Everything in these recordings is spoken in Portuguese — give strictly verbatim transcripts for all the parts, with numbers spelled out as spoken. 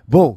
Bom,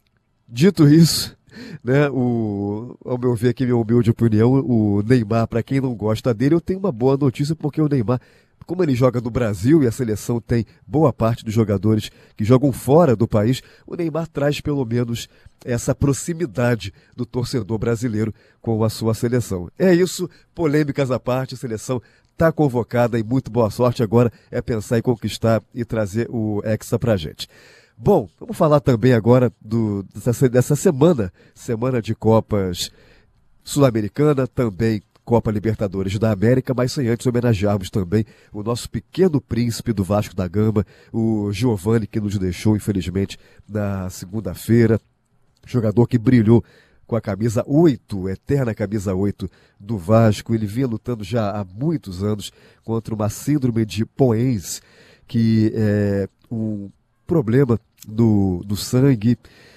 dito isso, né, o, ao meu ver aqui, minha humilde opinião, o Neymar, para quem não gosta dele, eu tenho uma boa notícia, porque o Neymar, como ele joga no Brasil e a seleção tem boa parte dos jogadores que jogam fora do país, o Neymar traz pelo menos essa proximidade do torcedor brasileiro com a sua seleção. É isso, polêmicas à parte, a seleção está convocada e muito boa sorte agora é pensar em conquistar e trazer o Hexa pra gente. Bom, vamos falar também agora do, dessa, dessa semana, semana de Copas Sul-Americana, também Copa Libertadores da América, mas sem antes homenagearmos também o nosso pequeno príncipe do Vasco da Gama, o Giovani, que nos deixou, infelizmente, na segunda-feira, jogador que brilhou com a camisa oito, eterna camisa oito do Vasco. Ele vinha lutando já há muitos anos contra uma síndrome de Poenz, que é um problema do, do sangue,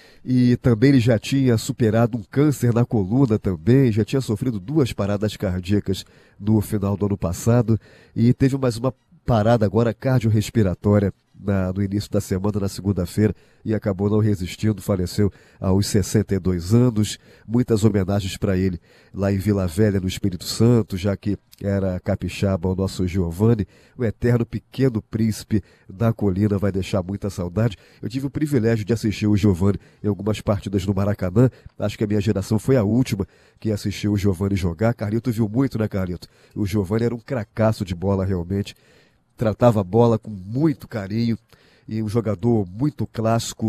e também ele já tinha superado um câncer na coluna também, já tinha sofrido duas paradas cardíacas no final do ano passado e teve mais uma parada agora cardiorrespiratória na, no início da semana, na segunda-feira, e acabou não resistindo, faleceu aos sessenta e dois anos. Muitas homenagens para ele lá em Vila Velha, no Espírito Santo, já que era capixaba o nosso Giovani, o eterno pequeno príncipe da colina, vai deixar muita saudade. Eu tive o privilégio de assistir o Giovani em algumas partidas no Maracanã, acho que a minha geração foi a última que assistiu o Giovani jogar. Carlito viu muito, né, Carlito? O Giovani era um cracaço de bola realmente, tratava a bola com muito carinho e um jogador muito clássico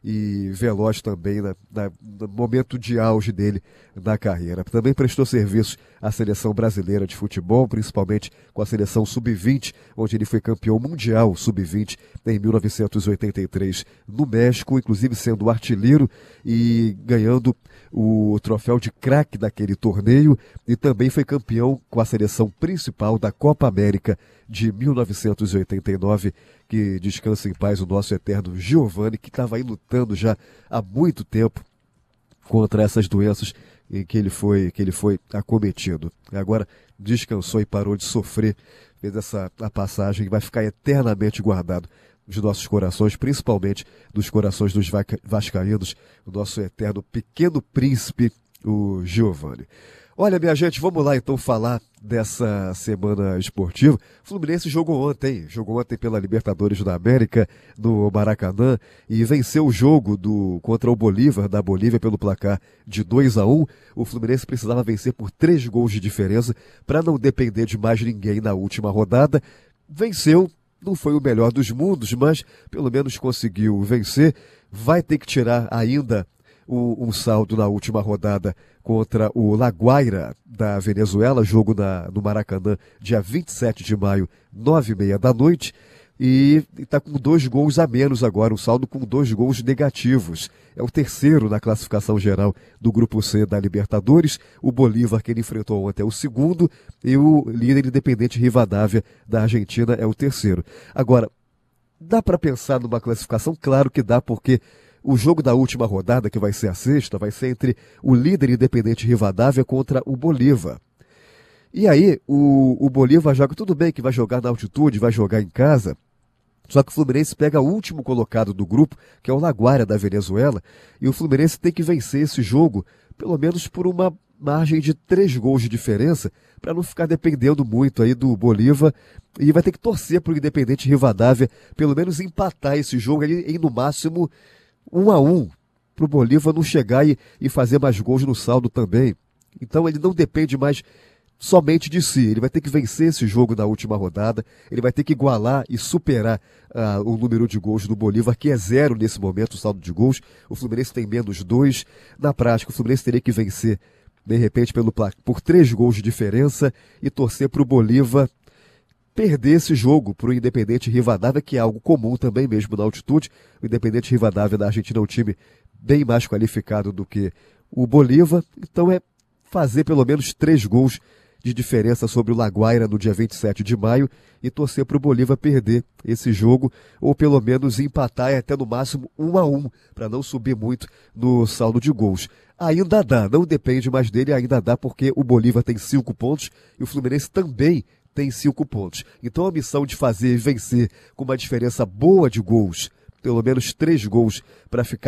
e veloz também na, na, no momento de auge dele na carreira. Também prestou serviço à seleção brasileira de futebol, principalmente com a seleção sub vinte, onde ele foi campeão mundial sub vinte em mil novecentos e oitenta e três no México, inclusive sendo artilheiro e ganhando o troféu de craque daquele torneio, e também foi campeão com a seleção principal da Copa América de mil novecentos e oitenta e nove, que descansa em paz o nosso eterno Giovani, que estava aí lutando já há muito tempo contra essas doenças em que ele foi, que ele foi acometido. Agora descansou e parou de sofrer, fez essa a passagem e vai ficar eternamente guardado nos nossos corações, principalmente nos corações dos vascaínos, o nosso eterno pequeno príncipe, o Giovani. Olha, minha gente, vamos lá então falar dessa semana esportiva. O Fluminense jogou ontem, jogou ontem pela Libertadores da América no Maracanã e venceu o jogo do, contra o Bolívar, da Bolívia, pelo placar de dois a um. O Fluminense precisava vencer por três gols de diferença para não depender de mais ninguém na última rodada. Venceu, não foi o melhor dos mundos, mas pelo menos conseguiu vencer. Vai ter que tirar ainda um, um saldo na última rodada contra o La Guaira da Venezuela, jogo na, no Maracanã, dia vinte e sete de maio, nove e meia da noite, e está com dois gols a menos agora, um saldo com dois gols negativos. É o terceiro na classificação geral do Grupo C da Libertadores. O Bolívar, que ele enfrentou ontem, é o segundo, e o líder Independente Rivadavia da Argentina é o terceiro. Agora, dá para pensar numa classificação? Claro que dá, porque o jogo da última rodada, que vai ser a sexta, vai ser entre o líder Independente Rivadavia contra o Bolívar. E aí, o, o Bolívar joga, tudo bem que vai jogar na altitude, vai jogar em casa, só que o Fluminense pega o último colocado do grupo, que é o La Guaira da Venezuela, e o Fluminense tem que vencer esse jogo, pelo menos por uma margem de três gols de diferença, para não ficar dependendo muito aí do Bolívar, e vai ter que torcer para o Independente Rivadavia, pelo menos empatar esse jogo aí em, no máximo, um a um, para o Bolívar não chegar e, e fazer mais gols no saldo também. Então ele não depende mais somente de si, ele vai ter que vencer esse jogo na última rodada, ele vai ter que igualar e superar uh, o número de gols do Bolívar, que é zero nesse momento, o saldo de gols. O Fluminense tem menos dois. Na prática, o Fluminense teria que vencer, de repente, pelo, por três gols de diferença e torcer para o Bolívar perder esse jogo para o Independente Rivadavia, que é algo comum também mesmo na altitude. O Independente Rivadavia da Argentina é um time bem mais qualificado do que o Bolívar, então é fazer pelo menos três gols de diferença sobre o La Guaira no dia vinte e sete de maio e torcer para o Bolívar perder esse jogo, ou pelo menos empatar até no máximo um a um, para não subir muito no saldo de gols. Ainda dá, não depende mais dele, ainda dá, porque o Bolívar tem cinco pontos e o Fluminense também tem cinco pontos. Então a missão de fazer e vencer com uma diferença boa de gols, pelo menos três gols, para ficar